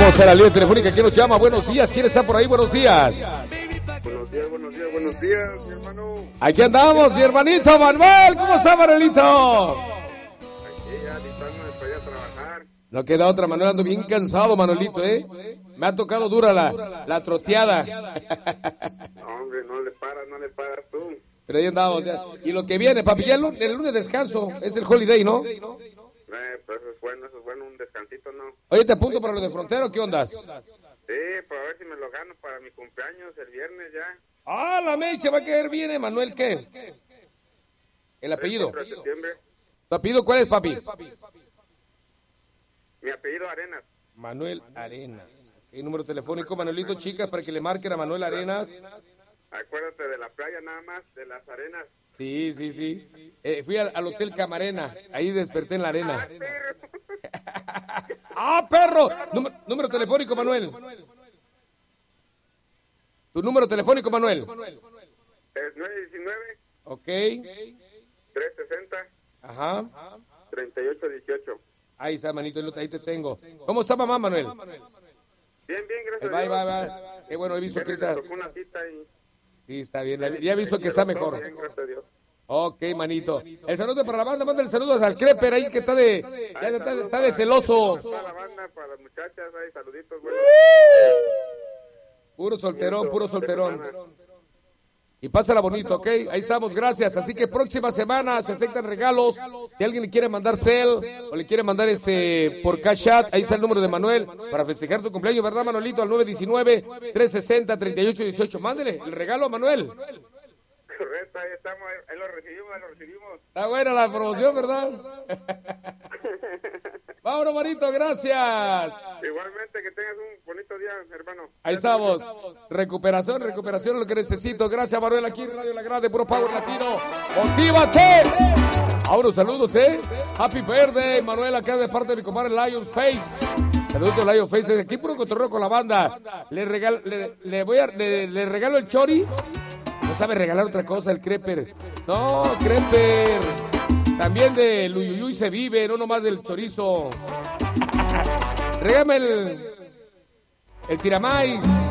Vamos a la línea telefónica. ¿Quién nos llama? Buenos días. ¿Quién está por ahí? Buenos días. Buenos días, buenos días, mi hermano. Aquí andamos, mi hermanito Manuel. ¿Cómo está, Manuelito? Aquí ya listándome para ir a trabajar. No queda otra, Manuel. Ando bien cansado, Manuelito, ¿eh? Me ha tocado dura la troteada. No, hombre, no le paras tú. Pero ahí andamos ya. Y lo que viene, papi, ya el lunes descanso. Es el holiday, ¿no? Pues eso es bueno, un descansito, ¿no? Oye, te apunto para lo de Frontero. ¿Qué ondas? Sí, para ver si me lo gano para mi cumpleaños el viernes ya. Ah, la mecha va a caer bien, Manuel. ¿Qué? El apellido. 4 de septiembre. ¿Tu apellido cuál es, papi? Mi apellido Arenas. Manuel Arenas. ¿Qué número telefónico, Manuelito, chicas, para que le marquen a Manuel Arenas? Acuérdate de la playa nada más, de las arenas. Sí. Fui al Hotel Camarena. Ahí desperté en la arena. ¡Ah, perro! Número telefónico, Manuel. ¿Tu número telefónico, Manuel? Es 919. Ok. 360. Ajá. 3818. Ahí está, manito, ahí te tengo. ¿Cómo está mamá, Manuel? Bien, gracias Bye. a Dios. Qué bueno, he visto que Me ahorita... tocó una cita y... Sí, está bien. Ya he visto que está mejor. Bien, gracias a Dios. Ok, manito. El saludo para la banda, manda el saludo al Creper ahí que está de celoso. Para toda la banda, para las muchachas, ahí saluditos, bueno. Puro solterón. Y pásala bonito, ¿ok? Ahí estamos, gracias. Así que próxima semana se aceptan regalos. Si alguien le quiere mandar cel o le quiere mandar por Cash App, ahí está el número de Manuel para festejar tu cumpleaños, ¿verdad, Manuelito? Al 919-360-3818. Mándele el regalo a Manuel. Correcto, ahí estamos, ahí lo recibimos. Está buena la promoción, ¿verdad? Vámonos, manito, gracias. Igualmente, que tengas un bonito día, hermano. Ahí estamos. Recuperación es lo que necesito. Gracias, Manuel, aquí en Radio La Grande, puro Power Latino. ¡Motívate! Ahora saludos, Happy birthday, Manuel, acá de parte de mi compadre Lion Face. Saludos a Lion Face, aquí puro cotorreo con la banda. Le regalo el chori. No sabe regalar otra cosa el Creper. No, Creper. También del Uyuyuy se vive, no nomás del chorizo. Regálame el tiramais.